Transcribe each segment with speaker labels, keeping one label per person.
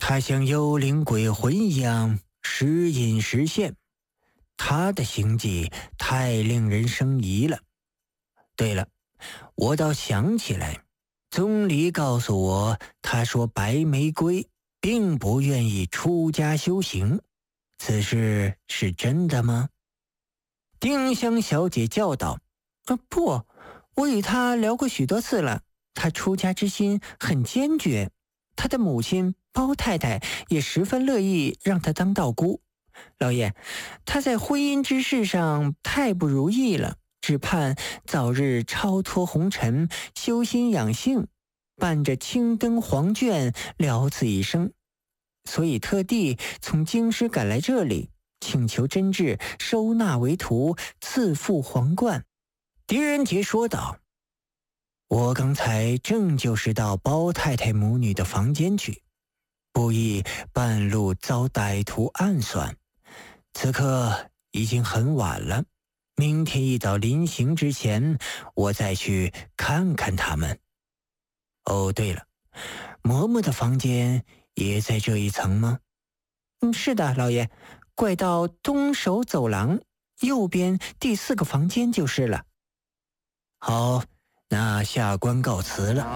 Speaker 1: 他像幽灵鬼魂一样时隐时现，他的行迹太令人生疑了。对了，我倒想起来，宗理告诉我，他说白玫瑰并不愿意出家修行，此事是真的吗？丁香小姐叫道：不，我与他聊过许多次了，他出家之心很坚决，他的母亲包太太也十分乐意让他当道姑。老爷，他在婚姻之事上太不如意了，只盼早日超脱红尘，修心养性，伴着青灯黄卷了此一生，所以特地从京师赶来这里，请求真挚收纳为徒，赐复皇冠。狄仁杰说道：我刚才正就是到包太太母女的房间去，不意半路遭歹徒暗算，此刻已经很晚了，明天一早临行之前，我再去看看他们。哦，对了，嬷嬷的房间也在这一层吗？是的，老爷，拐到东首走廊，右边第4个房间就是了。好，那下官告辞了。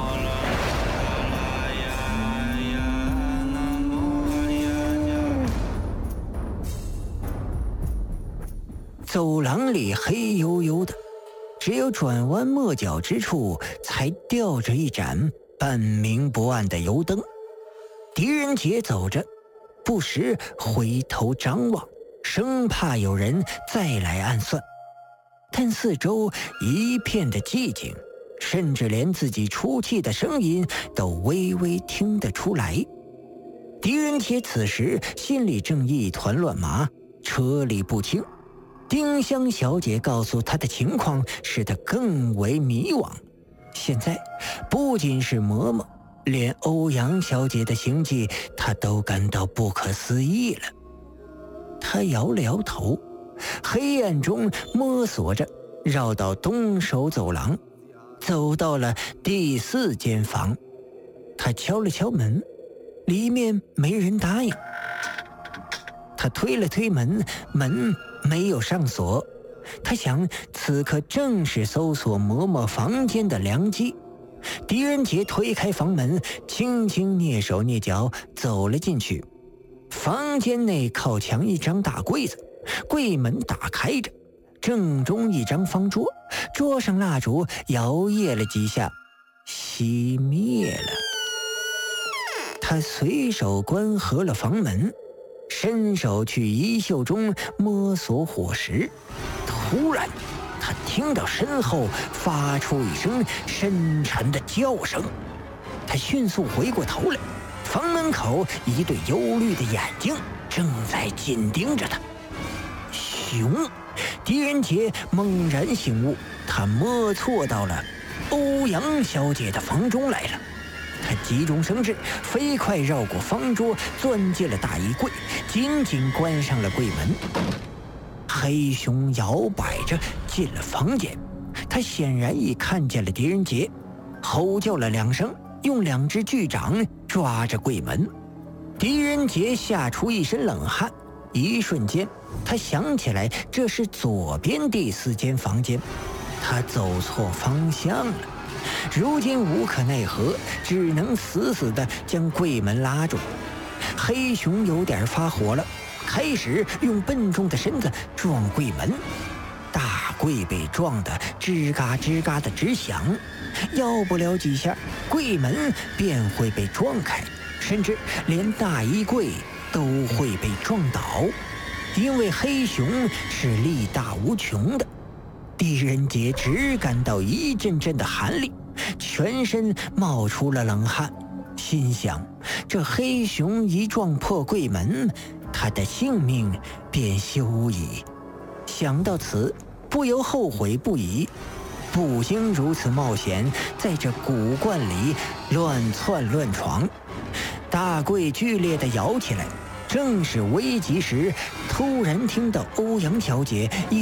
Speaker 1: 走廊里黑黝黝的，只有转弯抹角之处才吊着一盏半明不暗的油灯。狄仁杰走着，不时回头张望，生怕有人再来暗算。但四周一片的寂静，甚至连自己出气的声音都微微听得出来。狄仁杰此时心里正一团乱麻，车里不清。丁香小姐告诉他的情况使他更为迷惘。现在不仅是嬷嬷，连欧阳小姐的行迹他都感到不可思议了。他摇了摇头，黑暗中摸索着绕到东首走廊，走到了第4间房。他敲了敲门，里面没人答应。他推了推门，门没有上锁。他想，此刻正是搜索嬷嬷房间的良机。狄仁杰推开房门，轻轻蹑手蹑脚走了进去。房间内靠墙一张大柜子，柜门打开着，正中一张方桌，桌上蜡烛摇曳了几下，熄灭了。他随手关合了房门，伸手去衣袖中摸索火石。突然他听到身后发出一声深沉的叫声，他迅速回过头来，房门口一对忧虑的眼睛正在紧盯着他。熊！狄仁杰猛然醒悟，他摸错到了欧阳小姐的房中来了。他急中生智，飞快绕过方桌，钻进了大衣柜，紧紧关上了柜门。黑熊摇摆着进了房间，他显然已看见了狄仁杰，吼叫了2声，用2只巨掌抓着柜门。狄仁杰吓出一身冷汗，一瞬间他想起来这是左边第4间房间，他走错方向了。如今无可奈何，只能死死地将柜门拉住。黑熊有点发火了，开始用笨重的身子撞柜门。大柜被撞得吱嘎吱嘎的直响，要不了几下，柜门便会被撞开，甚至连大衣柜都会被撞倒，因为黑熊是力大无穷的。狄仁杰只感到一阵阵的寒力，全身冒出了冷汗，心想这黑熊一撞破柜门，他的性命便休矣。想到此，不由后悔不已，不应如此冒险在这古观里乱窜乱闯。大柜剧烈地摇起来，正是危急时，突然听到欧阳小姐一